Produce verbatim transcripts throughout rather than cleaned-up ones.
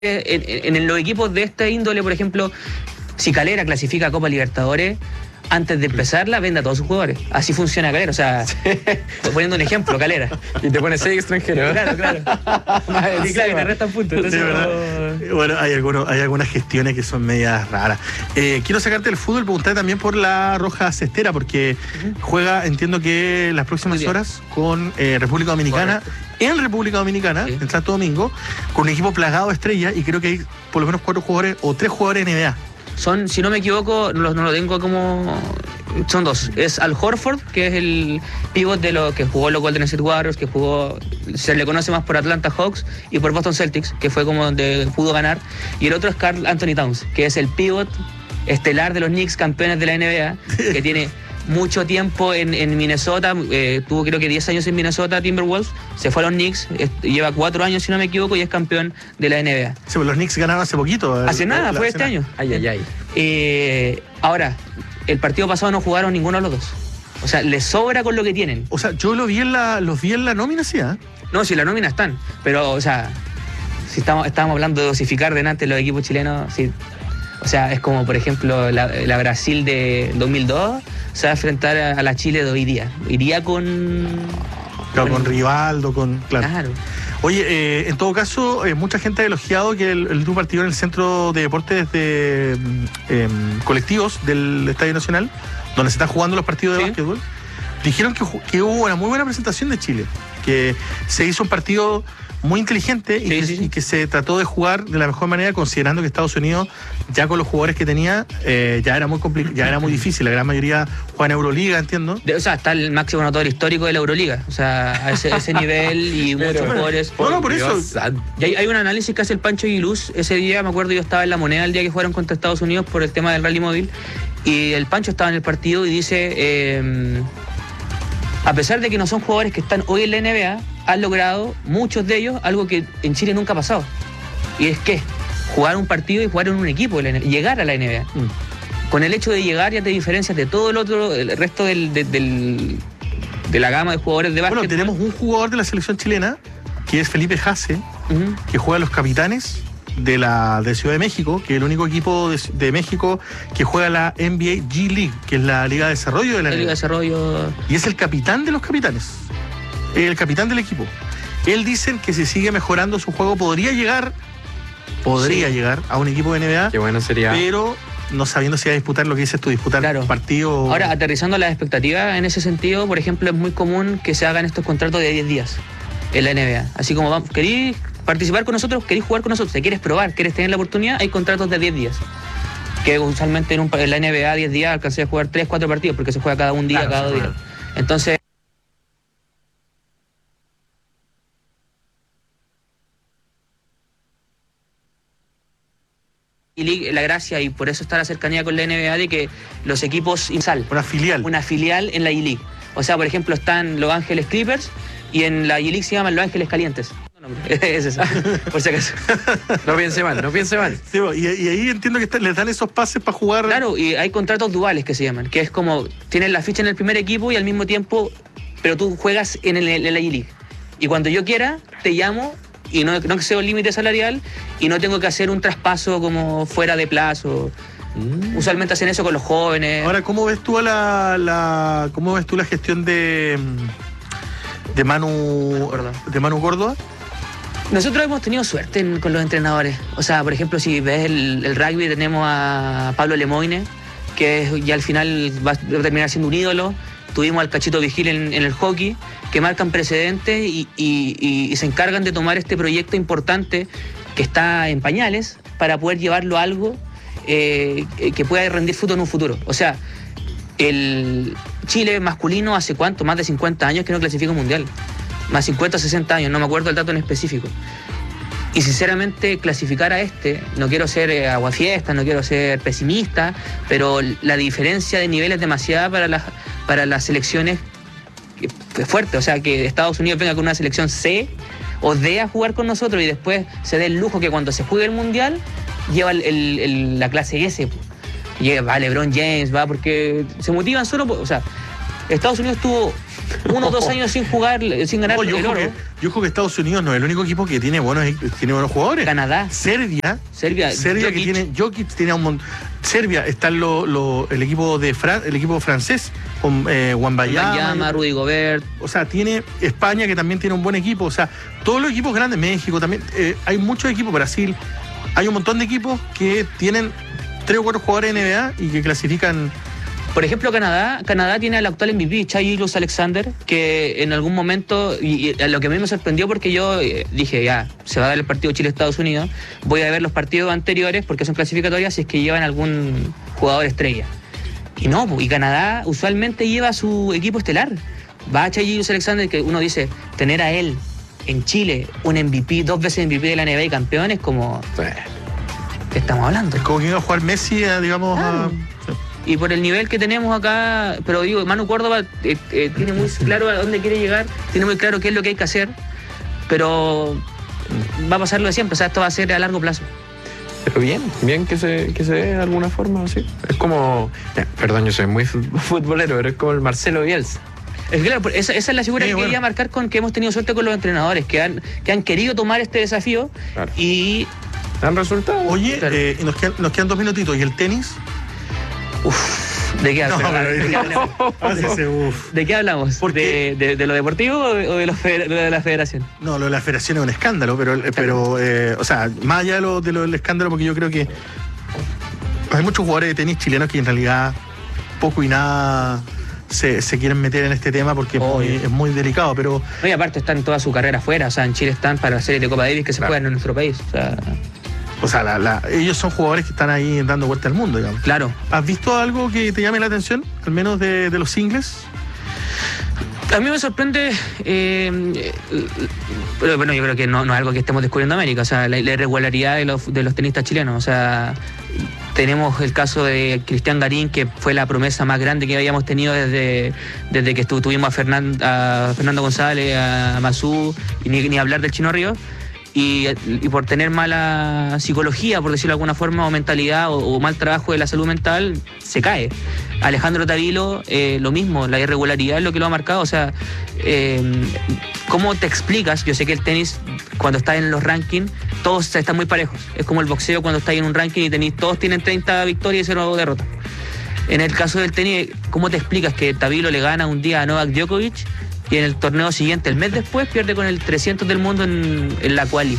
en, en los equipos de esta índole, por ejemplo, si Calera clasifica a Copa Libertadores, antes de empezarla, vende a todos sus jugadores. Así funciona Calera, o sea, sí. Poniendo un ejemplo, Calera. Y te pones seis extranjeros. Claro, claro. Y claro, y te restan puntos. Entonces, sí, no... Bueno, hay, algunos, hay algunas gestiones que son medias raras. Eh, quiero sacarte del fútbol, preguntar también por la Roja Cestera, porque uh-huh. juega, entiendo que las próximas horas con eh, República Dominicana. Correcto. En República Dominicana, sí. en Santo Domingo, con un equipo plagado de estrellas, y creo que hay por lo menos cuatro jugadores o tres jugadores N B A. Son, si no me equivoco, no lo, no lo tengo como... Son dos. Es Al Horford, que es el pívot de lo que jugó los Golden State Warriors, que jugó... Se le conoce más por Atlanta Hawks y por Boston Celtics, que fue como donde pudo ganar. Y el otro es Karl Anthony Towns, que es el pívot estelar de los Knicks, campeones de la N B A, que tiene... mucho tiempo en, en Minnesota, eh, tuvo creo que diez años en Minnesota, Timberwolves, se fue a los Knicks, eh, lleva cuatro años si no me equivoco y es campeón de la N B A. Sí, pues los Knicks ganaron hace poquito. El, hace nada, la, fue este año. Ay, ay, ay. Eh, ahora, el partido pasado no jugaron ninguno de los dos. O sea, les sobra con lo que tienen. O sea, yo lo vi en la, los vi en la nómina, sí, ¿eh? No, si la nómina están, pero, o sea, si estamos, estábamos hablando de dosificar delante de los equipos chilenos, sí. O sea, es como, por ejemplo, la, la Brasil de dos mil dos se va a enfrentar a, a la Chile de hoy día. Iría con... Claro, con, con Rivaldo, con... Claro. claro. Oye, eh, en todo caso, eh, mucha gente ha elogiado que el, el último partido en el Centro de Deportes de eh, Colectivos del Estadio Nacional, donde se están jugando los partidos de ¿sí? básquetbol, dijeron que, que hubo una muy buena presentación de Chile, que se hizo un partido muy inteligente y, sí, que, sí, sí. y que se trató de jugar de la mejor manera, considerando que Estados Unidos, ya con los jugadores que tenía, eh, ya era muy complicado, ya era muy difícil. La gran mayoría juega en Euroliga, entiendo. De, o sea, está el máximo anotador histórico de la Euroliga. O sea, a ese, ese nivel y muchos bueno, jugadores. No, no, por Dios, eso. Y hay, hay un análisis que hace el Pancho Aguiluz. Ese día, me acuerdo, yo estaba en La Moneda el día que jugaron contra Estados Unidos por el tema del rally móvil. Y el Pancho estaba en el partido y dice... Eh, a pesar de que no son jugadores que están hoy en la N B A, han logrado, muchos de ellos, algo que en Chile nunca ha pasado. Y es que jugar un partido y jugar en un equipo, de la N B A, llegar a la N B A. Mm. Con el hecho de llegar ya te diferencias de todo el otro, el resto del, de, del, de la gama de jugadores de básquet. Bueno, tenemos un jugador de la selección chilena, que es Felipe Jase, uh-huh. que juega a los Capitanes de la de Ciudad de México, que es el único equipo de, de México que juega la N B A G League, que es la Liga de Desarrollo de la, la Liga de Desarrollo. Y es el capitán de los Capitanes, el capitán del equipo. Él dice que si sigue mejorando su juego podría llegar podría sí. llegar a un equipo de N B A. Qué bueno sería. Pero no sabiendo si va a disputar lo que dices tú, disputar claro. partido. Ahora, aterrizando las expectativas en ese sentido, por ejemplo, es muy común que se hagan estos contratos de diez días en la N B A. Así como vamos, querís participar con nosotros, querés jugar con nosotros, te quieres probar, quieres tener la oportunidad, hay contratos de diez días. Que usualmente en, un, en la N B A diez días alcancé a jugar tres, cuatro partidos, porque se juega cada un día, claro, cada dos días. Entonces... Y la gracia, y por eso está la cercanía con la N B A, de que los equipos... Una filial. Una filial en la E-League. O sea, por ejemplo, están Los Ángeles Clippers y en la E-League se llaman Los Ángeles Calientes. Es eso, por si acaso. No piense mal, no piense mal. Sí, y, y ahí entiendo que está, les dan esos pases para jugar. Claro, y hay contratos duales que se llaman, que es como, tienes la ficha en el primer equipo y al mismo tiempo, pero tú juegas en, el, en la E-League. Y cuando yo quiera, te llamo y no, no excedo el límite salarial y no tengo que hacer un traspaso como fuera de plazo. Mm. Usualmente hacen eso con los jóvenes. Ahora, ¿cómo ves tú a la, la cómo ves tú la gestión de de Manu Córdoba? de Manu Córdoba? Nosotros hemos tenido suerte en, con los entrenadores. O sea, por ejemplo, si ves el, el rugby, tenemos a Pablo Lemoine, que es, ya al final va a terminar siendo un ídolo. Tuvimos al Cachito Vigil en, en el hockey, que marcan precedentes y, y, y, y se encargan de tomar este proyecto importante que está en pañales para poder llevarlo a algo eh, que pueda rendir fruto en un futuro. O sea, el Chile masculino hace cuánto, más de cincuenta años que no clasifica un mundial. Más cincuenta, sesenta años, no me acuerdo el dato en específico. Y sinceramente clasificar a este, no quiero ser eh, aguafiesta, no quiero ser pesimista, pero la diferencia de nivel es demasiada para las, para las selecciones fuertes. O sea, que Estados Unidos venga con una selección C o D a jugar con nosotros y después se dé el lujo que cuando se juegue el Mundial lleva el, el, el, la clase S. Lleva, va LeBron James, va porque se motivan solo, o sea, Estados Unidos tuvo uno o dos años sin jugar, sin ganar No, yo, el creo oro. que, yo creo que Estados Unidos no es el único equipo que tiene buenos, tiene buenos jugadores. Canadá. Serbia. Serbia. Serbia Jokic. que tiene. Jokic tiene un montón. Serbia está lo, lo, el equipo de Fran, el equipo francés con eh, Wembanyama. Wembanyama, Rudy Gobert. O sea, tiene España que también tiene un buen equipo. O sea, todos los equipos grandes, México también. Eh, hay muchos equipos, Brasil. Hay un montón de equipos que tienen tres o cuatro jugadores N B A y que clasifican. Por ejemplo, Canadá Canadá tiene al actual M V P, Shai Gilgeous-Alexander, que en algún momento, y, y lo que a mí me sorprendió porque yo eh, dije, ya, se va a dar el partido Chile-Estados Unidos, voy a ver los partidos anteriores porque son clasificatorias si es que llevan algún jugador estrella. Y no, y Canadá usualmente lleva su equipo estelar. Va a Shai Gilgeous-Alexander, que uno dice, tener a él en Chile, un M V P, dos veces M V P de la N B A y campeón, es como... ¿Qué estamos hablando? Es como que iba a jugar Messi, a, digamos, Ah. a. Sí. Y por el nivel que tenemos acá, pero digo, Manu Córdoba eh, eh, tiene muy claro a dónde quiere llegar, tiene muy claro qué es lo que hay que hacer, pero va a pasar lo de siempre, o sea, esto va a ser a largo plazo. Pero bien, bien que se, que se dé de alguna forma así. Es como, eh, perdón, yo soy muy futbolero, pero es como el Marcelo Bielsa. Es que claro, esa, esa es la figura Sí, que bueno. quería marcar con que hemos tenido suerte con los entrenadores, que han, que han querido tomar este desafío Claro. y... ¿Dan resultados? Oye, Claro. eh, y nos, quedan, nos quedan dos minutitos. ¿Y el tenis? Uf, ¿de qué, No, hablamos? pero- ¿De qué hablamos? Hácese, uf. ¿De qué hablamos? Porque- ¿De, de, de lo deportivo o de, o de, los feder- de la federación? No, lo de la federación es un escándalo, pero, pero eh, o sea, más allá de lo, de lo del escándalo, porque yo creo que hay muchos jugadores de tenis chilenos que en realidad poco y nada se, se quieren meter en este tema porque es muy, Obvio. es muy delicado, pero No, y aparte están toda su carrera afuera, o sea, en Chile están para la serie de Copa Davis que se Claro. juegan en nuestro país, o sea, o sea, la- la- ellos son jugadores que están ahí dando vuelta al mundo, digamos. claro. ¿Has visto algo que te llame la atención, al menos de, de los singles? A mí me sorprende, eh, eh, pero bueno, yo creo que no, no es algo que estemos descubriendo en América, o sea, la, la irregularidad de los, de los tenistas chilenos, o sea, tenemos el caso de Cristian Garín, que fue la promesa más grande que habíamos tenido desde, desde que estu- tuvimos a, Fernan- a Fernando González, a Mazú, y ni, ni hablar del Chino Ríos. Y, y por tener mala psicología, por decirlo de alguna forma, o mentalidad, o, o mal trabajo de la salud mental, se cae. Alejandro Tavilo, eh, lo mismo, la irregularidad es lo que lo ha marcado. O sea, eh, ¿cómo te explicas? Yo sé que el tenis, cuando está en los rankings, todos están muy parejos. Es como el boxeo cuando está en un ranking y tenis, todos tienen treinta victorias y cero derrotas. En el caso del tenis, ¿cómo te explicas que Tavilo le gana un día a Novak Djokovic y en el torneo siguiente, el mes después, pierde con el trescientos del mundo en, en la quali?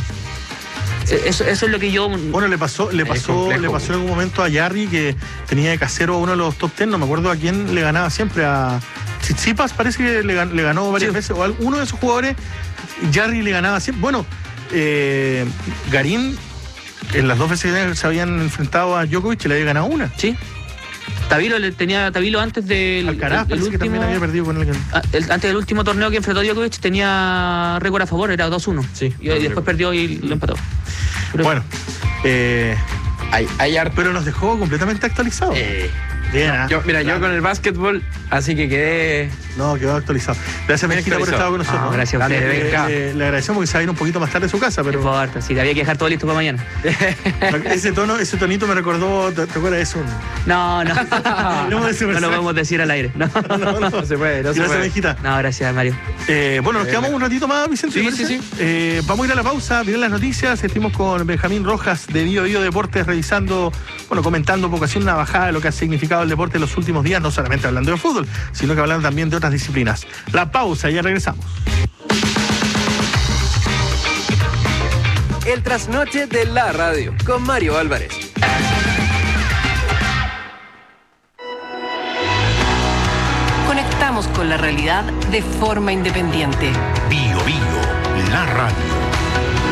Eso, eso es lo que yo... Bueno, le pasó, le Es pasó, complejo. le pasó en algún momento a Jarry, que tenía de casero a uno de los top ten, no me acuerdo a quién le ganaba siempre, a Tsitsipas parece que le, gan- le ganó varias Sí. veces, o a uno de esos jugadores, Jarry le ganaba siempre. Bueno, eh, Garín, en las dos veces que se habían enfrentado a Djokovic, le había ganado una. Sí. Tavilo le tenía Tavilo antes del Alcaraz el- el parece que último, también había perdido con el... ah, el- antes del último torneo que enfrentó Djokovic tenía récord a favor, era dos uno. Sí. Y, y después perdió y lo empató. Pero- Bueno, eh, Hay, hay harto. pero nos dejó completamente actualizados. Eh, Bien, ¿ah? yo, mira, yo Claro. con el básquetbol, así que quedé. No, quedó actualizado. Gracias, Bien Mejita, por estar con actualizado. nosotros. No, gracias a Dale, ustedes. venga. Le, le agradecemos que se va a ir un poquito más tarde a su casa, No pero importa, sí, había que dejar todo listo para mañana. ese tono, ese tonito me recordó, ¿te, te acuerdas de eso? No, no. No, ese no lo mensaje. podemos decir al aire. No, No, no, No se puede, no se Gracias, puede. Mejita. no gracias, Mario. Eh, bueno, nos quedamos un ratito más, Vicente. Sí, ¿te parece? sí, sí. Eh, vamos a ir a la pausa, miren las noticias. Estuvimos con Benjamín Rojas de Bio Bio Deportes revisando, bueno, comentando un poco, haciendo una bajada de lo que ha significado el deporte en los últimos días, no solamente hablando de fútbol, sino que hablando también de otras disciplinas. La pausa, ya regresamos. El trasnoche de la radio con Mario Álvarez. Conectamos con la realidad de forma independiente. Bio Bio, la radio.